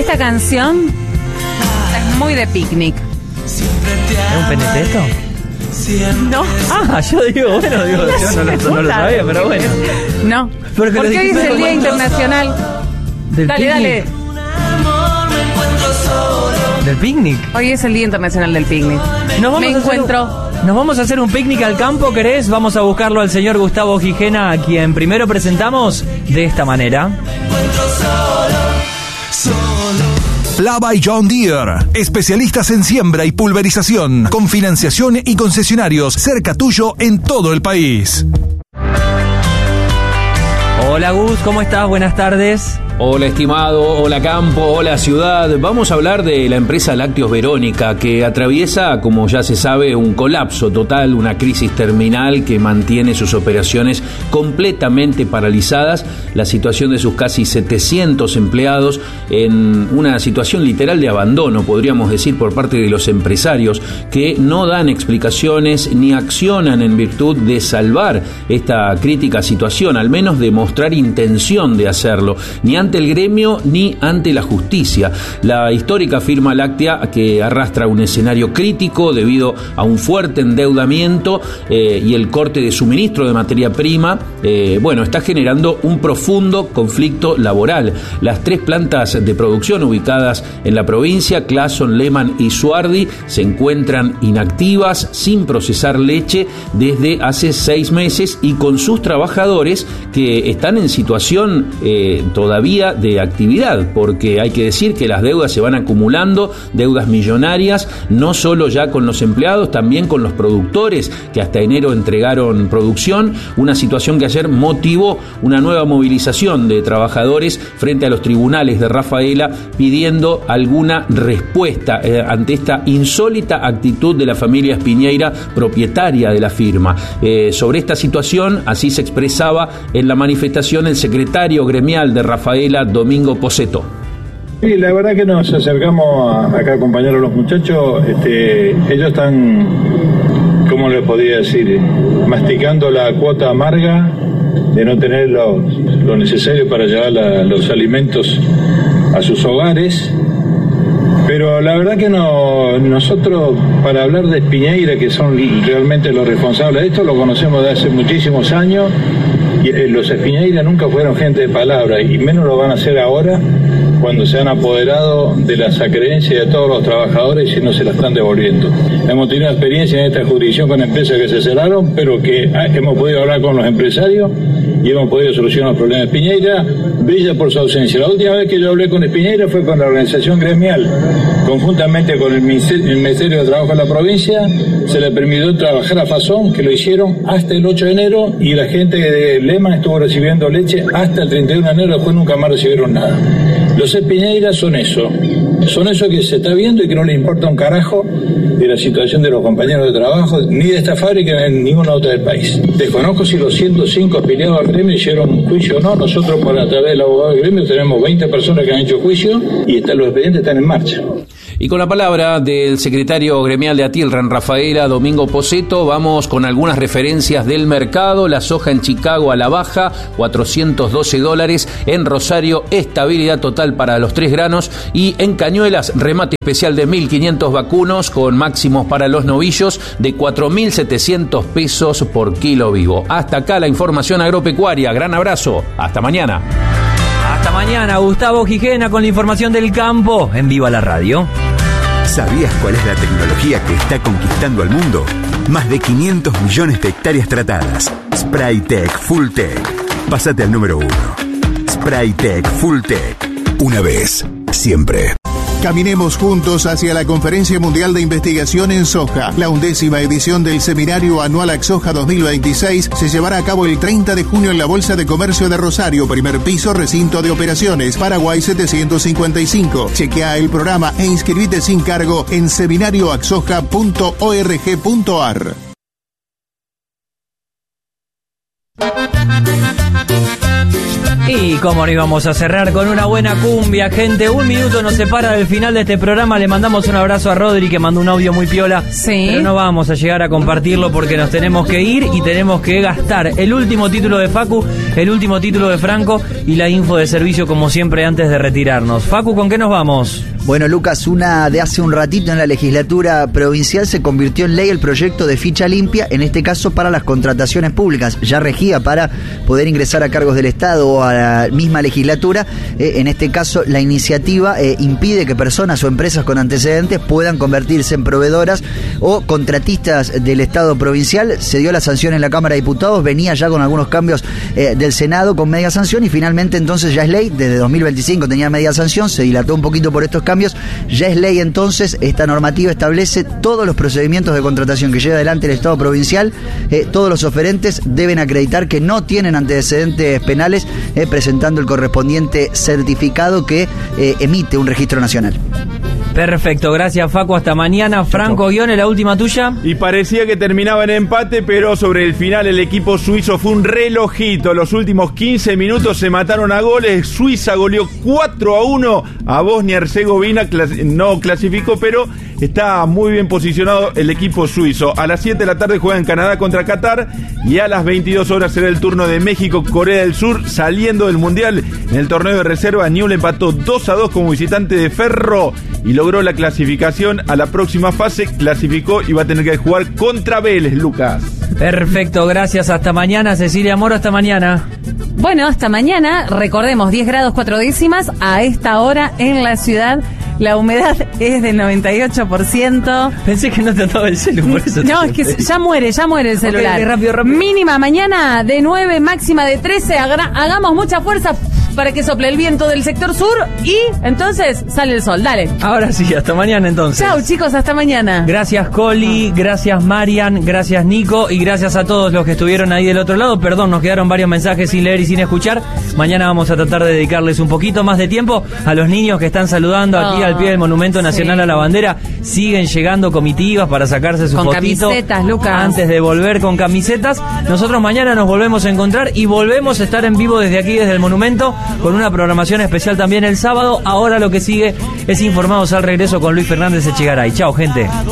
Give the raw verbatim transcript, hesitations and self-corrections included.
Esta canción es muy de picnic. ¿Es un P N T esto? No. Ah, yo digo, bueno, digo, yo no, lo, no lo sabía, pero bueno. No. Porque Porque hoy es el Día Internacional. ¿Del Dale, picnic? dale. ¿Del picnic? Hoy es el Día Internacional del Picnic. Nos vamos Me a hacer encuentro. un- Nos vamos a hacer un picnic al campo, ¿querés? Vamos a buscarlo al señor Gustavo Gijena, a quien primero presentamos de esta manera. Plava y John Deere, especialistas en siembra y pulverización, con financiación y concesionarios cerca tuyo en todo el país. Hola Gus, ¿cómo estás? Buenas tardes. Hola estimado, hola campo, hola ciudad. Vamos a hablar de la empresa Lácteos Verónica, que atraviesa, como ya se sabe, un colapso total, una crisis terminal que mantiene sus operaciones completamente paralizadas, la situación de sus casi setecientos empleados en una situación literal de abandono, podríamos decir, por parte de los empresarios, que no dan explicaciones ni accionan en virtud de salvar esta crítica situación, al menos de mostrar intención de hacerlo, ni ante el gremio ni ante la justicia. La histórica firma láctea, que arrastra un escenario crítico debido a un fuerte endeudamiento eh, y el corte de suministro de materia prima, eh, bueno, está generando un profundo conflicto laboral. Las tres plantas de producción ubicadas en la provincia, Clason, Lehman y Suardi, se encuentran inactivas, sin procesar leche desde hace seis meses y con sus trabajadores que están en situación eh, todavía de actividad, porque hay que decir que las deudas se van acumulando, deudas millonarias, no solo ya con los empleados, también con los productores que hasta enero entregaron producción, una situación que ayer motivó una nueva movilización de trabajadores frente a los tribunales de Rafaela pidiendo alguna respuesta eh, ante esta insólita actitud de la familia Espiñeira, propietaria de la firma. Eh, sobre esta situación, así se expresaba en la manifestación el secretario gremial de Rafaela, Domingo Poseto. Sí, la verdad que nos acercamos a, acá a acompañar a los muchachos. Este, ellos están, ¿cómo les podría decir? Masticando la cuota amarga de no tener lo, lo necesario para llevar la, los alimentos a sus hogares. Pero la verdad que no, nosotros, para hablar de Espiñeira, que son realmente los responsables de esto, lo conocemos de hace muchísimos años. Y los Espiñeira nunca fueron gente de palabra, y menos lo van a hacer ahora, cuando se han apoderado de las acreencias de todos los trabajadores y no se las están devolviendo. Hemos tenido experiencia en esta jurisdicción con empresas que se cerraron, pero que ah, hemos podido hablar con los empresarios y hemos podido solucionar los problemas. Espiñeira brilla por su ausencia. La última vez que yo hablé con Espiñeira fue con la organización gremial, conjuntamente con el Ministerio, el Ministerio de Trabajo de la provincia. Se le permitió trabajar a Fazón, que lo hicieron hasta el ocho de enero, y la gente de Lehman estuvo recibiendo leche hasta el treinta y uno de enero, después nunca más recibieron nada. Los Espiñeira son eso, son eso que se está viendo y que no le importa un carajo de la situación de los compañeros de trabajo, ni de esta fábrica, ni en ninguna otra del país. Desconozco si los ciento cinco afiliados al gremio hicieron un juicio o no. Nosotros, por a través del abogado del gremio, tenemos veinte personas que han hecho juicio y están, los expedientes están en marcha. Y con la palabra del secretario gremial de Atilran, Rafaela, Domingo Poseto, vamos con algunas referencias del mercado. La soja en Chicago a la baja, cuatrocientos doce dólares. En Rosario, estabilidad total para los tres granos. Y en Cañuelas, remate especial de mil quinientos vacunos con máximos para los novillos de cuatro mil setecientos pesos por kilo vivo. Hasta acá la información agropecuaria. Gran abrazo. Hasta mañana. Hasta mañana, Gustavo Gijena con la información del campo en Viva la Radio. ¿Sabías cuál es la tecnología que está conquistando al mundo? Más de quinientos millones de hectáreas tratadas. Spraytec Fulltech. Pásate al número uno. Spraytec Fulltech. Una vez, siempre. Caminemos juntos hacia la Conferencia Mundial de Investigación en Soja. La undécima edición del Seminario Anual AgSoja dos mil veintiséis se llevará a cabo el treinta de junio en la Bolsa de Comercio de Rosario, primer piso, recinto de operaciones, Paraguay setecientos cincuenta y cinco. Chequea el programa e inscribite sin cargo en seminario agsoja punto org punto ar. Y como no íbamos a cerrar con una buena cumbia, gente, un minuto nos separa del final de este programa. Le mandamos un abrazo a Rodri, que mandó un audio muy piola. Sí. Pero no vamos a llegar a compartirlo porque nos tenemos que ir y tenemos que gastar el último título de Facu, el último título de Franco y la info de servicio, como siempre, antes de retirarnos. Facu, ¿con qué nos vamos? Bueno, Lucas, una de hace un ratito en la legislatura provincial se convirtió en ley el proyecto de ficha limpia, en este caso para las contrataciones públicas. Ya regía para poder ingresar a cargos del Estado o a la misma legislatura. Eh, en este caso, la iniciativa eh, impide que personas o empresas con antecedentes puedan convertirse en proveedoras o contratistas del Estado provincial. Se dio la sanción en la Cámara de Diputados, venía ya con algunos cambios eh, del Senado con media sanción y finalmente entonces ya es ley. Desde dos mil veinticinco tenía media sanción, se dilató un poquito por estos cambios. Ya es ley entonces, esta normativa establece todos los procedimientos de contratación que lleva adelante el Estado provincial. Eh, todos los oferentes deben acreditar que no tienen antecedentes penales, eh, presentando el correspondiente certificado que eh, emite un registro nacional. Perfecto, gracias Facu, hasta mañana. Franco Guione, la última tuya. Y parecía que terminaba en empate, pero sobre el final el equipo suizo fue un relojito. Los últimos quince minutos se mataron a goles. Suiza goleó cuatro a uno a Bosnia-Herzegovina, clas- no clasificó, pero está muy bien posicionado el equipo suizo. A las siete de la tarde juega en Canadá contra Qatar y a las veintidós horas será el turno de México-Corea del Sur, saliendo del Mundial. En el torneo de reserva, Newell empató dos a dos como visitante de Ferro y logró la clasificación a la próxima fase. Clasificó y va a tener que jugar contra Vélez, Lucas. Perfecto, gracias, hasta mañana. Cecilia Moro, hasta mañana. Bueno, hasta mañana. Recordemos, diez grados cuatro décimas a esta hora en la ciudad. La humedad es del noventa y ocho por ciento. Pensé que no te andaba el celular, por eso. No, es que ya muere, ya muere el celular. Okay, rápido, rápido. Mínima mañana de nueve, máxima de trece. Haga- hagamos mucha fuerza para que sople el viento del sector sur y entonces sale el sol. Dale. Ahora sí, hasta mañana entonces. Chau, chicos, hasta mañana. Gracias Coli, gracias Marian, gracias Nico y gracias a todos los que estuvieron ahí del otro lado. Perdón, nos quedaron varios mensajes sin leer y sin escuchar. Mañana vamos a tratar de dedicarles un poquito más de tiempo a los niños que están saludando aquí Oh, al pie del Monumento Nacional sí. a la Bandera. Siguen llegando comitivas para sacarse su Con fotito camisetas, Lucas. antes de volver con camisetas. Nosotros mañana nos volvemos a encontrar y volvemos a estar en vivo desde aquí, desde el Monumento, con una programación especial también el sábado. Ahora lo que sigue es Informados al Regreso con Luis Fernández Echegaray. Chao, gente.